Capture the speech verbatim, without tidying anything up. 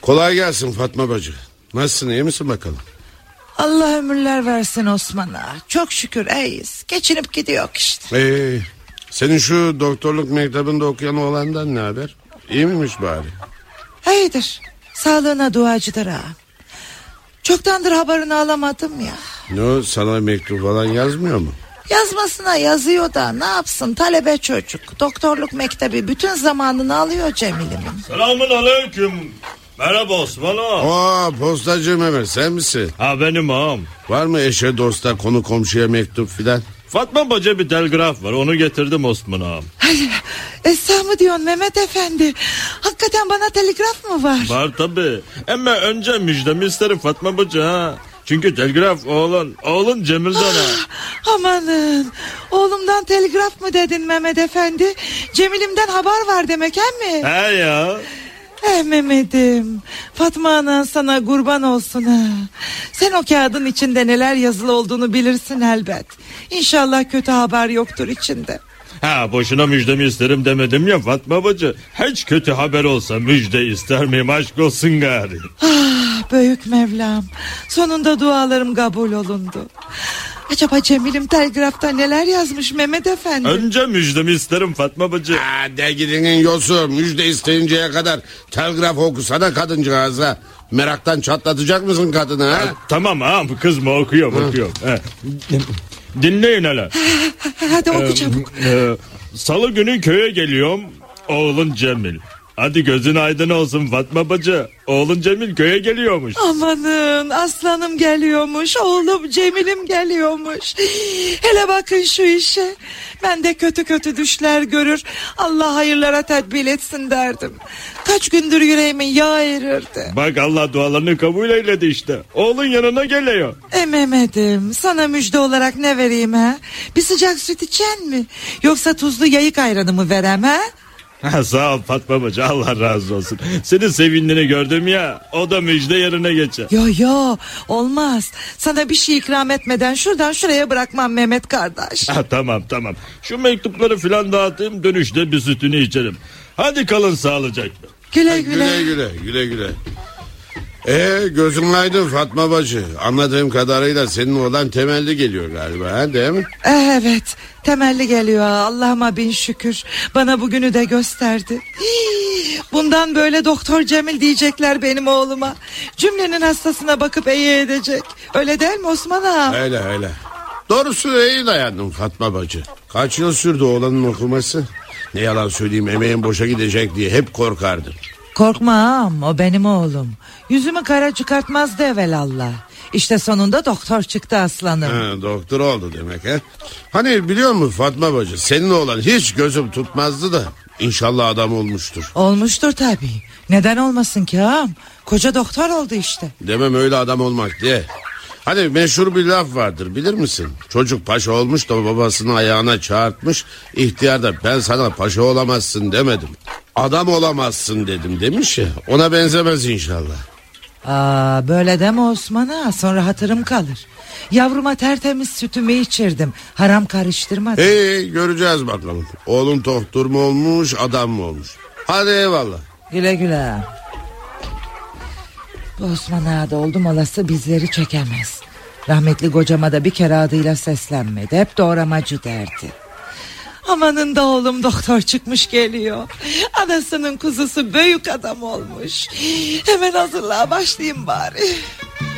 Kolay gelsin Fatma bacı. Nasılsın, iyi misin bakalım? Allah ömürler versin Osman'a. Çok şükür iyiyiz. Geçinip gidiyor işte. Ee, senin şu doktorluk mektebinde okuyan oğlandan ne haber? İyi miymiş bari? İyidir. Sağlığına duacıdır ha. Çoktandır haberini alamadım ya. Ne o, sana mektup falan yazmıyor mu? Yazmasına yazıyor da ne yapsın, talebe çocuk. Doktorluk mektebi bütün zamanını alıyor Cemil'imin. Selamun aleyküm. Merhaba Osman ağam. Oo, postacı Mehmet, sen misin? Ha benim ağam. Var mı eşe dosta konu komşuya mektup filan? Fatma bacı bir telgraf var, onu getirdim Osman ağam. Esra mı diyorsun Mehmet efendi? Hakikaten bana telgraf mı var? Var tabi. Ama önce müjdemi isterim Fatma bacı ha. Çünkü telgraf oğlun, oğlun Cemil'den ha. Ah, amanın, oğlumdan telgraf mı dedin Mehmet efendi? Cemil'imden haber var demek he mi? He ya. Eh Mehmet'im, Fatma anan sana kurban olsun ha. Sen o kağıdın içinde neler yazılı olduğunu bilirsin elbet. İnşallah kötü haber yoktur içinde. Ha boşuna müjdemi isterim demedim ya Fatma bacı. Hiç kötü haber olsa müjde ister miyim, aşk olsun gari. Ah büyük Mevlam, sonunda dualarım kabul olundu. Acaba Cemil'im telgrafta neler yazmış Mehmet efendi? Önce müjdemi isterim Fatma bacı. Ha, de gidinin yosu, müjde isteyinceye kadar telgraf okusana kadıncağıza. Meraktan çatlatacak mısın kadını ha? Ha, tamam ağam, kızma, okuyorum okuyorum. Ha. Dinleyin hele. Hadi oku çabuk. Ee, e, Salı günü köye geliyorum. Oğlun Cemil. Hadi gözün aydın olsun Fatma bacı. Oğlun Cemil köye geliyormuş. Amanın, aslanım geliyormuş, oğlum Cemil'im geliyormuş. Hele bakın şu işe. Ben de kötü kötü düşler görür, Allah hayırlara tedbir etsin derdim. Kaç gündür yüreğimin yağı erirdi. Bak Allah dualarını kabul eyledi işte. Oğlun yanına geliyor. E Mehmet'im, sana müjde olarak ne vereyim ha? Bir sıcak süt içen mi? Yoksa tuzlu yayık ayranı mı verem ha? Ha, sağ ol Fatma bacı, Allah razı olsun. Senin sevindiğini gördüm ya, o da müjde yerine geçer. Yo yo, olmaz. Sana bir şey ikram etmeden şuradan şuraya bırakmam Mehmet kardeş. Ha, tamam tamam. Şu mektupları filan dağıtayım, dönüşte bir sütünü içerim. Hadi kalın sağlıcakla. Güle güle. Güle güle güle güle. Ee, gözün aydın Fatma bacı. Anladığım kadarıyla senin oğlan temelli geliyor galiba, ha, değil mi? Evet, temelli geliyor. Allah'ıma bin şükür. Bana bugünü de gösterdi. Hii, bundan böyle Doktor Cemil diyecekler benim oğluma. Cümlenin hastasına bakıp iyi edecek. Öyle değil mi Osman ağa? Öyle öyle. Doğrusu iyi dayandın Fatma bacı. Kaç yıl sürdü oğlanın okuması? Ne yalan söyleyeyim, emeğin boşa gidecek diye hep korkardım. Korkma ağam, o benim oğlum. Yüzümü kara çıkartmazdı evelallah. İşte sonunda doktor çıktı aslanım. Ha, doktor oldu demek ha. Hani biliyor musun Fatma bacı, senin oğlan hiç gözüm tutmazdı da İnşallah adam olmuştur. Olmuştur tabii. Neden olmasın ki ağam? Koca doktor oldu işte. Demem öyle adam olmak diye. Hani meşhur bir laf vardır, bilir misin? Çocuk paşa olmuş da babasını ayağına çağırtmış. İhtiyar da ben sana paşa olamazsın demedim, adam olamazsın dedim demiş ya. Ona benzemez inşallah. Aa, böyle deme Osman ağa, sonra hatırım kalır. Yavruma tertemiz sütümü içirdim, haram karıştırmadım. Hey, göreceğiz bakalım. Oğlun doktor mu olmuş, adam mı olmuş? Hadi eyvallah. Güle güle. Bu Osman ağa da oldum olası bizleri çekemez. Rahmetli kocama da bir kere adıyla seslenmedi, hep doğramacı derdi. Amanın da oğlum doktor çıkmış geliyor. Anasının kuzusu büyük adam olmuş. Hemen hazırlığa başlayayım bari.